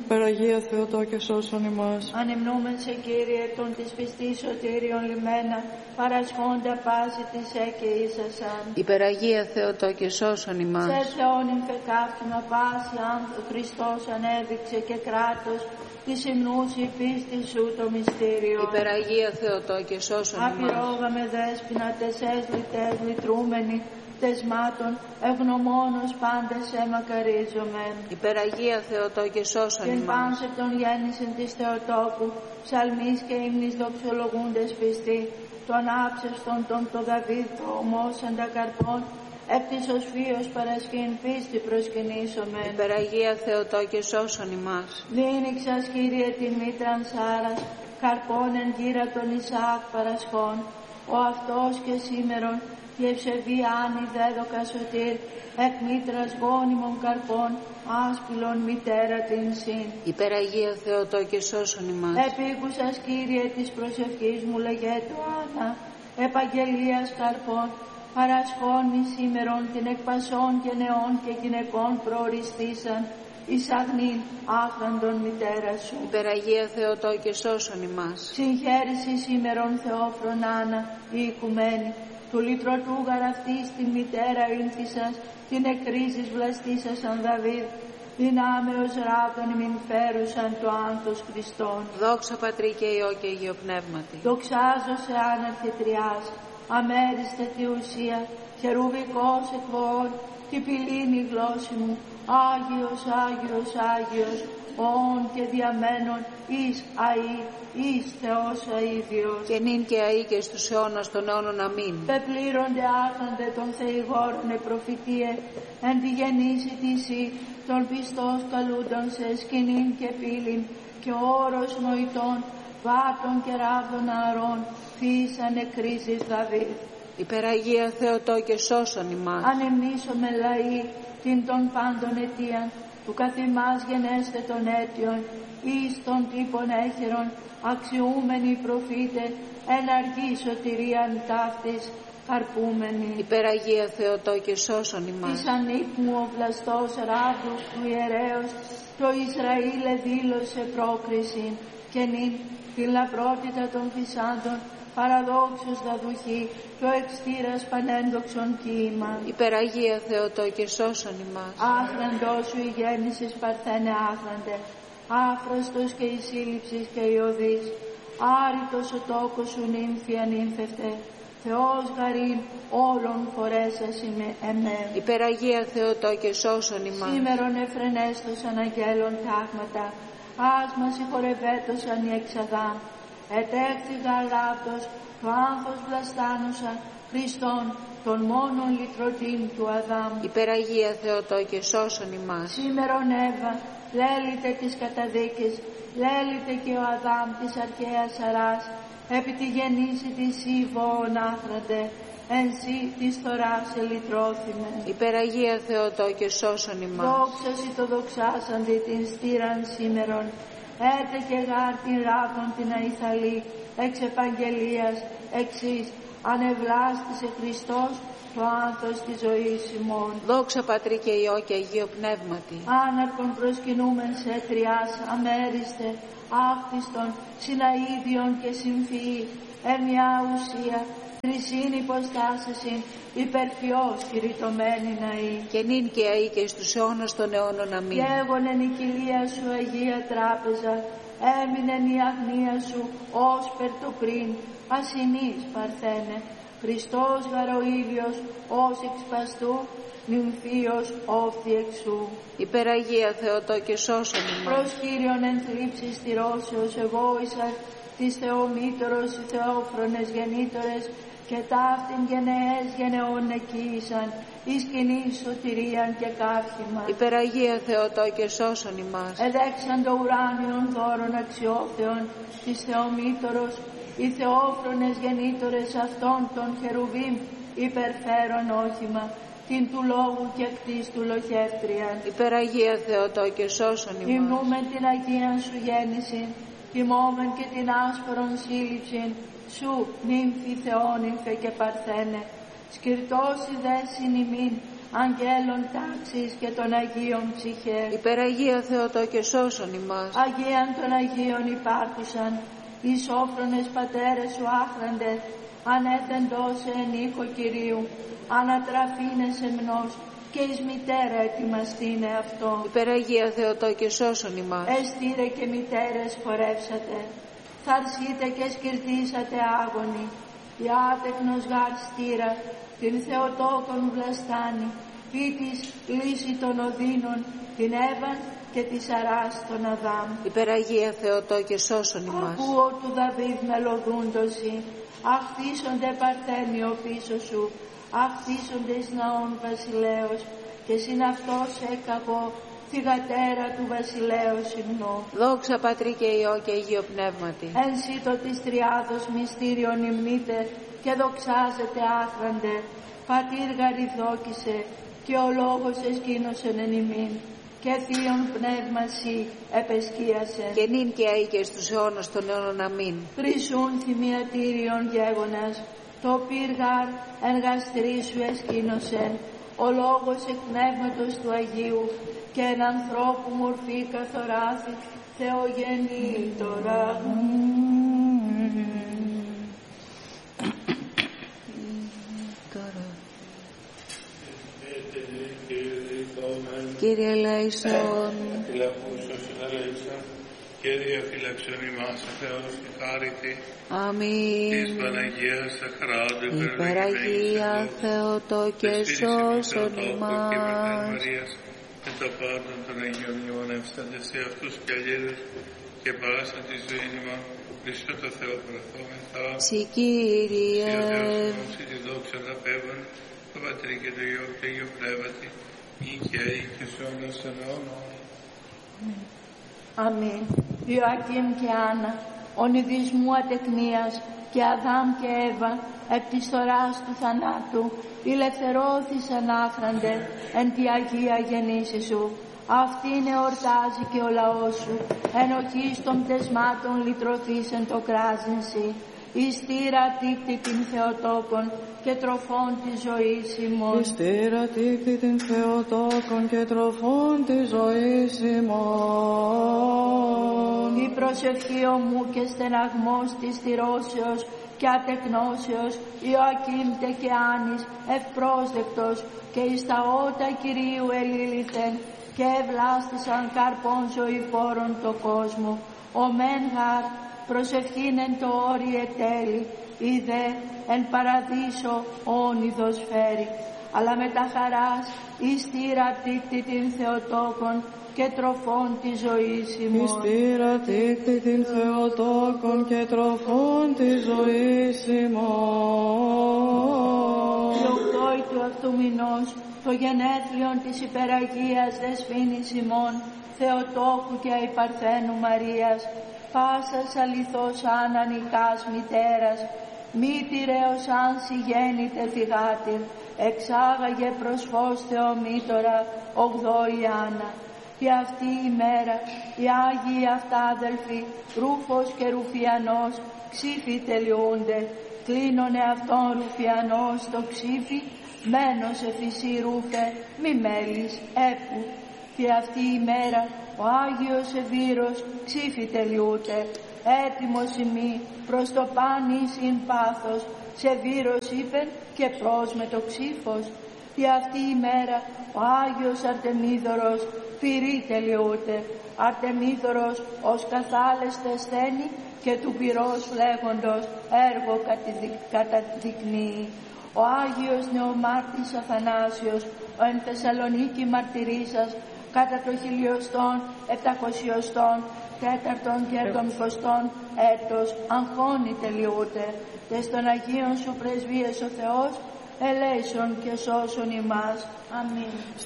Υπεραγία Θεοτό και σώσον ημάς. Ανεμνούμεν σε Κύριε τον της πιστής σωτήριον λιμένα, παρασχόντα πάση της και ίσασαν. Υπεραγία Θεοτό και σώσον ημάς. Σε Θεόν εμφεκαύτημα πάση ο Χριστός ανέδειξε και κράτος, της υμνούς η πίστη σου το μυστήριο. Υπεραγία Θεοτό και σώσον ημάς. Απειρόγαμε δέσποινα τεσές λιτές λυτρούμενοι, τεσμάτων ευγνωμόνος πάντες μακαρίζομεν. Υπεραγία Θεοτό και σώσον ημάς. Και πάνσεπτον γέννησιν της Θεοτόκου, ψαλμής και ύμνης δοξολογούντες πιστοί, τον άψευστον τον το Δαβίδ το ομόσαντα καρπών, εκ της οσφίος παρασχήν πίστη προσκυνήσομεν. Υπεραγία Θεοτό και σώσον ημάς. Δίνηξας Κύριε την μήτραν Σάρας, καρπών εν γύρα τον Ισαάκ παρασχών, ο αυτός και σήμερον και ευσεβή άνη δέδοκα σωτήρ, εκ μήτρας γόνιμων καρπών, άσπυλον μητέρα την συν. Υπεραγία Θεοτό και σώσον ημάς. Επίκουσας Κύριε της προσευχής μου λεγέτω Άννα, επαγγελίας καρπών, παρασχών μη σήμερον την εκπασών και νεών και γυναικών προοριστήσαν, εις αγνήν άχραντον μητέρα σου. Υπεραγία Θεοτό και σώσον ημάς. Συγχαίρηση σήμερον Θεόφρον Άννα, η οικουμένη, του λυτρωτού γαραυτής την μητέρα ήνθησας, την εκρίζης βλαστήσασαν Δαβίδ, δυνάμεως ράβδον μην φέρουσαν το άνθος Χριστόν. Δόξα Πατρί και Υιό και Αγίο Πνεύματι. Δοξάζω σε άναρθη τριάς, αμέριστε τη ουσία, χερουβικός εκβοών, τη πυλήνη γλώσση μου, Άγιος, Άγιος, Άγιος, όν και διαμένων εις αΐ, εις Θεός αΐδιος. Και νυν και αΐ και στους αιώνας των αιώνων αμήν. Πεπλήρωνται άρχαντε των θεηγόρων προφητείε, εν τη γεννήση της ή, των πιστός καλούντων σε σκηνήν και πύλην, και όρος νοητών, βάτων και ράβδων αρών, φύσαν εκρίζεις Δαβίδ. Υπεραγία Θεοτό και σώσον ημάς. Ανεμνήσομε λαοί, την των πάντων αιτίαν, του καθημάς γενέστε των αίτιων, εις των τύπων έχερων, αξιούμενοι προφήτε, εν αργή σωτηρίαν ταύτης, καρπούμενοι. Υπεραγία Θεοτό και σώσον ημάς. Της ανήκμου ο βλαστός ράβδους του ιερέως, το Ισραήλ εδήλωσε πρόκριση, και νυν την λαπρότητα των φυσάντων, παραδόξους δαδουχή, το εξτήρας πανέντοξον κύμα. Υπεραγία Θεοτό και σώσον ημάς. Άχραντός σου η γέννησης παρθένε άχραντε, άφραστος και η σύλληψης και η οδής, άρρητος ο τόκος σου νύμφη ανύμφευτε, Θεός γαρήν όλων φορέσας είμαι εμέ. Υπεραγία Θεοτό και σώσον ημάς. Σήμερον εφρενέστος αναγγέλων τάγματα, ας μας συγχωρευέτωσαν οι εξαδάμ, ετέχθη γαλάπτος, το άγχος βλαστάνουσα, Χριστόν, τον μόνον λυτρωτήν του Αδάμ. Υπεραγία Θεοτό και σώσον ημάς. Σήμερον Εύα, λέλειτε τις καταδίκες, λέλειτε και ο Αδάμ της αρχαίας αράς, επί τη γεννήση της Ιβώων άχραντε, εν σύ της θωράς ελυτρώθημε. Υπεραγία Θεοτό και σώσον ημάς. Δόξαση το δοξάσαντι την στήραν σήμερον, έτε και γάρ την ράβδον την αϊθαλή, εξ επαγγελίας, εξής, ανεβλάστησε Χριστός, το άνθος της ζωής ημών. Δόξα Πατρί και Υιό και Αγίο Πνεύματι. Άναρκον προσκυνούμεν σε τριάς αμέριστε, άκτιστον, συναΐδιον και συμφυή, εν μια ουσία, τρισήν υποστάσεσιν, υπερφιώς κηρυτωμένη ναή. Και νυν και αΐ και στους αιώνας των αιώνων αμήν. Και έγονεν η κοιλία σου Αγία Τράπεζα, έμεινεν η αγνία σου ως περ' πριν, ασυνής παρθένε. Χριστός γαροήλιος ως εξπαστού, νυμφίος όφθη εξού. Υπεραγία Θεοτό και σώσον ημάς. Προς Κύριον εν θλίψης στηρώσεως εγώησας, της Θεομήτωρος οι Θεόφρονες γεννήτωρες, και ταύτην γενναίες γενεών εκείησαν, εις κοινής σωτηρίαν και καύχημα. Υπεραγία Θεοτό και σώσον ημάς. Εδέξαν το ουράνιον δώρων αξιόθεων, της Θεομήτωρος, οι Θεόφρονες γεννήτωρες αυτών των χερουβίμ, υπερφέρον όχημα, την του λόγου και κτής του λοχεύτριαν. Υπεραγία Θεοτό και σώσον ημάς. Τιμνούμεν την Αγίαν σου γέννηση, τιμόμεν και την άσπορον σύλληψην, σου νύμφη Θεόνυμφε και παρθένε. Σκυρτώσει δε συνημήν, αγγέλων τάξης και των Αγίων ψυχέ. Υπεραγία Θεοτό και σώσον ημάς. Αγίαν των Αγίων υπάρχουσαν, οι σόφρονες πατέρες σου άχραντε, ανέθεντος εν οίκο Κυρίου, ανατραφήνε σεμνός και εις μητέρα ετοιμαστήνε αυτό. Υπεραγία Θεοτό και σώσον ημάς. Εστήρε και μητέρες χορεύσατε, θαρσείτε και σκυρτήσατε άγωνοι, η άτεκνος γάρ στήρα, την Θεοτόκον βλαστάνη, πίτης λύση των οδύνων, την Εύαν και τη Σαράς των Αδάμ. Υπεραγία Θεοτό και σώσον ημάς. Ακούω του Δαβίδ μελωδούντοσι, αχθήσονται Παρθένιο πίσω σου, αχθήσονται εις ναών βασιλέως, και συν αυτός έκαβω θυγατέρα του βασιλέως υμνώ. Δόξα Πατρί και Υιό και Αγίο Πνεύματι. Εν σύτο της Τριάδος μυστήριον υμνείτε και δοξάζεται άχραντε, Πατήρ γαριδόκησε και ο λόγος εσκήνωσεν εν ημίν, και θείον πνεύμα σοι επεσκίασεν. Και νυν και αεί και στους αιώνας των αιώνων. Αμήν. Χρυσούν θυμιατήριον γέγονας, το πύργαρ εν γαστρί σου εσκήνωσεν, ο λόγος εκ πνεύματος του Αγίου, και εν ανθρώπου μορφή καθοράθη, Θεογεννήτορα. Κύριε ελέησον. Κύριε φυλαξον ημάς ο Θεός και χάρητη. Αμήν. Της Παναγίας Αχράντου Υπεραγία Θεοτό και σώσον ημάς. Και το πάντων των Αγίων Ιωνεύσαντε σε αυτούς και αλλήλους και πάσα τη ζωή ημών Χριστό το Θεό παραθόμεθα. Συ Κύριε. Και ο Θεός νόψη τη δόξα τα πέβαν, το Πατρί και το Υιό και Αγίο Πνεύματι, ή και αεί και σ' αιώνας των αιώνων. Αμήν. Ιωακήμ και Άννα, ονειδισμού ατεκνίας, και Αδάμ και Εύα, εκ της θωράς του θανάτου, ηλευθερώθησαν άχραντε εν τη Αγία γεννήση σου. Αυτήν εορτάζει και ο λαός σου, ενοχής των πτεσμάτων λυτρωθήσεν το κράζινσι. Ιστήρα τίκτη την Θεοτόκον και τροφών της ζωής ημών. Ιστήρα τίκτη την Θεοτόκον και τροφών της ζωής ημών. Η προσευχή ομού και στεναγμός της στηρώσεως και ατεκνώσεως, Ιωακήμ και Άνης ευπρόσδεκτος, και εις τα ότα Κυρίου ελήλυθεν, και ευλάστησαν καρπών ζωηφόρων το κόσμο. Ο μεν γάρ προσευχήν εν το όρι ετέλει, ή δε εν παραδείσο όνειδος φέρει. Αλλά με τα χαράς ιστήρα τίκτη την Θεοτόκον και τροφών της ζωής ημών. Ιστήρα τίκτη την Θεοτόκον και τροφών της ζωής ημών. Και οκτώη του αυτού μηνός, το γενέθλιον της υπεραγίας δεσποίνης ημών, Θεοτόκου και αϊπαρθένου Μαρίας, πάσας αληθώς ανανικάς μητέρας, μήτηρεως αν συγγέννητε θυγάτηρ, εξάγαγε προς φως Θεομήτωρα 8η Άννα. Και αυτή η μέρα οι Άγιοι αυτάδελφοι Ρούφος και Ρουφιανός ξύφοι τελειούνται, κλείνωνε αυτόν Ρουφιανός το ξύφι, μένος εφησί Ρούφε μη μέλης έπου. Και αυτή η μέρα ο Άγιος Ευήρος ξύφι τελειούται, έτοιμος ημί προς το πάνι συν πάθος, σε βύρος είπεν και προς με το ξύφος. Και αυτή η μέρα ο Άγιος Αρτεμίδωρος πυρή τελειούται, Αρτεμίδωρος ως καθάλεστε ασθένη και του πυρός φλέγοντος έργο καταδεικνύει. Ο Άγιος Νεομάρτης Αθανάσιος, ο εν Θεσσαλονίκη μαρτυρήσας, κατά το 1704 και 20 έτος αγχώνει τελειούται, και στον Αγίον σου πρεσβείες ο Θεός ελέησον και σώσον ημάς. Αμήν.